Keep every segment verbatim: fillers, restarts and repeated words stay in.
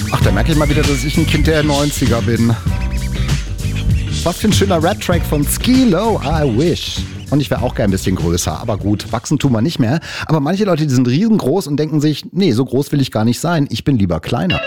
Ach, da merke ich mal wieder, dass ich ein Kind der neunziger bin. Was für ein schöner Rap-Track von Skee-Lo, I Wish. Und ich wäre auch gern ein bisschen größer, aber gut, wachsen tun wir nicht mehr. Aber manche Leute, die sind riesengroß und denken sich, nee, so groß will ich gar nicht sein, ich bin lieber kleiner.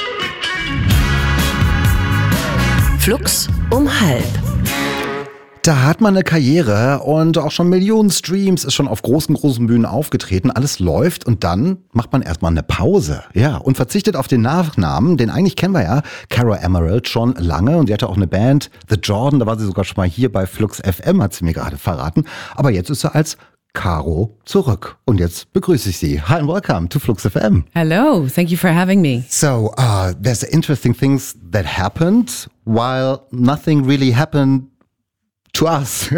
Flux um halb. Da hat man eine Karriere und auch schon Millionen Streams, ist schon auf großen, großen Bühnen aufgetreten, alles läuft und dann macht man erstmal eine Pause. Ja, und verzichtet auf den Nachnamen, den eigentlich kennen wir ja, Caro Emerald schon lange und sie hatte auch eine Band, The Jordan, da war sie sogar schon mal hier bei Flux F M, hat sie mir gerade verraten. Aber jetzt ist sie als Caro zurück. Und jetzt begrüße ich Sie. Hi and welcome to Flux F M. Hello, thank you for having me. So, uh, there's interesting things that happened while nothing really happened to us,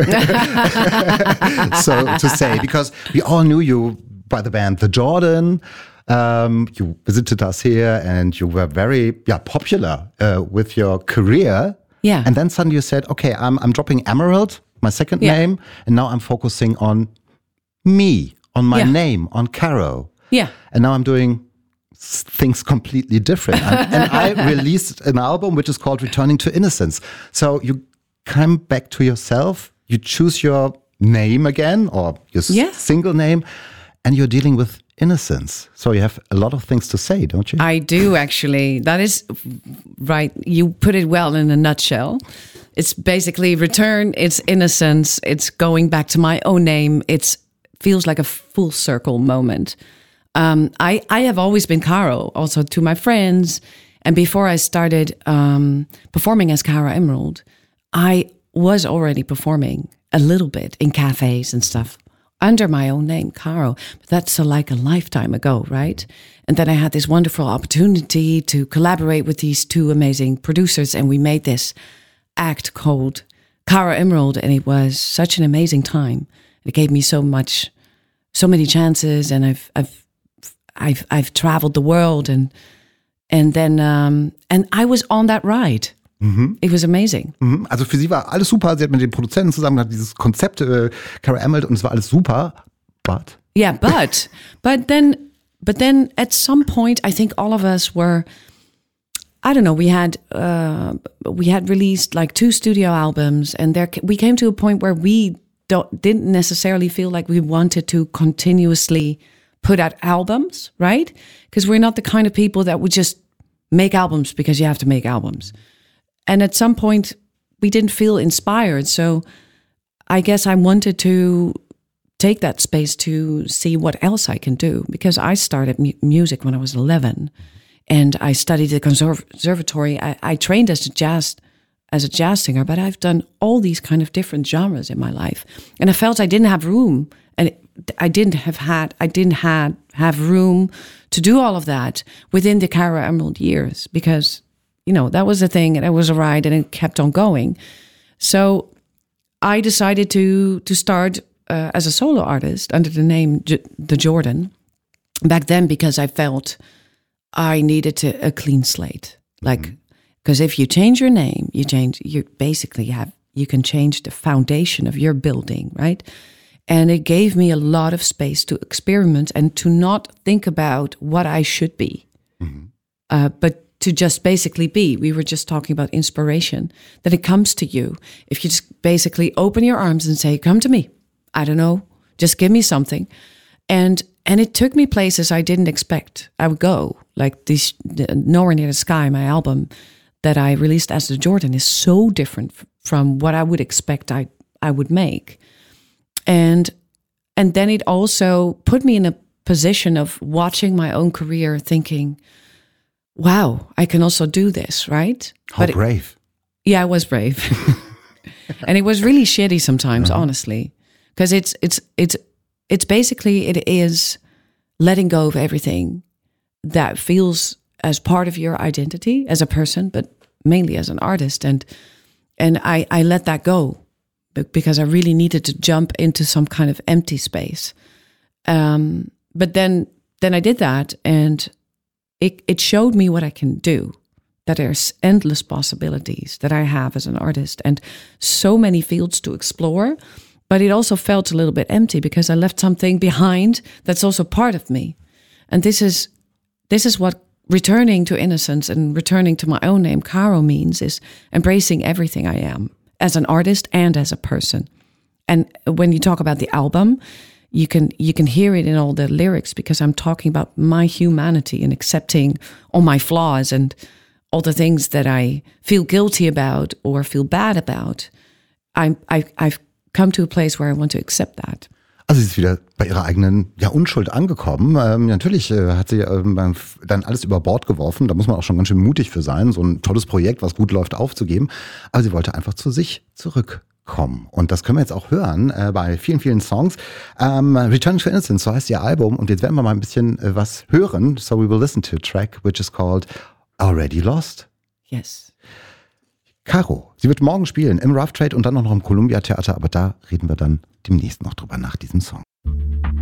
so to say, because we all knew you by the band The Jordan. Um, you visited us here and you were very yeah, popular uh, with your career. Yeah. And then suddenly you said, okay, I'm, I'm dropping Emerald, my second yeah. name, and now I'm focusing on me, on my yeah. name, on Caro. Yeah. And now I'm doing things completely different. and, and I released an album which is called Returning to Innocence. So you come back to yourself, you choose your name again or your yeah. single name, and you're dealing with innocence. So you have a lot of things to say, don't you? I do, actually. That is right. You put it well in a nutshell. It's basically return, it's innocence, it's going back to my own name. It feels like a full circle moment. Um, I, I have always been Caro, also to my friends. And before I started um, performing as Caro Emerald, I was already performing a little bit in cafes and stuff under my own name, Caro. But that's uh, like a lifetime ago, right? And then I had this wonderful opportunity to collaborate with these two amazing producers, and we made this act called Caro Emerald, and it was such an amazing time. It gave me so much, so many chances, and I've, I've, I've, I've traveled the world, and and then, um, and I was on that ride. Mhm. It was amazing. Mhm. Also für sie war alles super. Sie hat mit den Produzenten zusammen hat dieses Konzept äh, Caro Emerald und es war alles super. But yeah, but but then but then at some point, I think all of us were. I don't know. We had uh, we had released like two studio albums, and there we came to a point where we don't didn't necessarily feel like we wanted to continuously put out albums, right? Because we're not the kind of people that would just make albums because you have to make albums. And at some point, we didn't feel inspired. So I guess I wanted to take that space to see what else I can do. Because I started mu- music when I was eleven. And I studied at the conservatory. I, I trained as a jazz as a jazz singer, but I've done all these kind of different genres in my life. And I felt I didn't have room. And I didn't have had, I didn't had, have room to do all of that within the Caro Emerald years. Because you know, that was a thing, and it was a ride, and it kept on going. So I decided to to start uh, as a solo artist under the name J- The Jordan back then, because I felt I needed to, a clean slate. Like, because if you change your name, you change, you basically have, you can change the foundation of your building, right? And it gave me a lot of space to experiment and to not think about what I should be, mm-hmm. uh, but to just basically be. We were just talking about inspiration, that it comes to you. If you just basically open your arms and say, come to me. I don't know, just give me something. And and it took me places I didn't expect I would go. Like this, Nowhere Near the Sky, my album that I released as The Jordan, is so different from what I would expect I, I would make. And and then it also put me in a position of watching my own career, thinking, wow, I can also do this, right? How but brave. It, yeah, I was brave. And it was really shitty sometimes, uh-huh. honestly. Because it's it's it's it's basically it is letting go of everything that feels as part of your identity as a person, but mainly as an artist. And and I, I let that go because I really needed to jump into some kind of empty space. Um, but then then I did that, and It, it showed me what I can do, that there's endless possibilities that I have as an artist and so many fields to explore. But it also felt a little bit empty because I left something behind that's also part of me. And this is this is what returning to innocence and returning to my own name, Caro, means is embracing everything I am as an artist and as a person. And when you talk about the album, you can you can hear it in all the lyrics because I'm talking about my humanity and accepting all my flaws and all the things that I feel guilty about or feel bad about. I, I, I've come to a place where I want to accept that. Also sie ist wieder bei ihrer eigenen ja, Unschuld angekommen. Ähm, natürlich äh, hat sie ähm, dann alles über Bord geworfen. Da muss man auch schon ganz schön mutig für sein, so ein tolles Projekt, was gut läuft, aufzugeben. Aber sie wollte einfach zu sich zurückkommen. Und das können wir jetzt auch hören äh, bei vielen, vielen Songs. Ähm, Returning to Innocence, so heißt ihr Album. Und jetzt werden wir mal ein bisschen äh, was hören. So we will listen to a track, which is called Already Lost. Yes. Caro, sie wird morgen spielen im Rough Trade und dann auch noch im Columbia Theater, aber da reden wir dann demnächst noch drüber nach diesem Song.